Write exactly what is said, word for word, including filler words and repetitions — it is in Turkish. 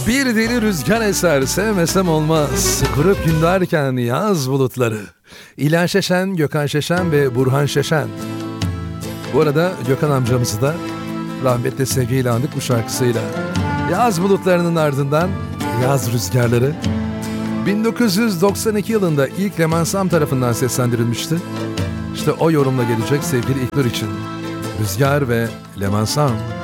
Bir deli rüzgar eser, sevmesem olmaz. Kurup gün derken yaz bulutları. İlhan Şeşen, Gökhan Şeşen ve Burhan Şeşen. Bu arada Gökhan amcamızı da rahmetle sevgiyle andık bu şarkısıyla. Yaz bulutlarının ardından yaz rüzgarları. bin dokuz yüz doksan iki yılında ilk Leman Sam tarafından seslendirilmişti. İşte o yorumla gelecek sevgili İlknur için. Rüzgar ve Leman Sam.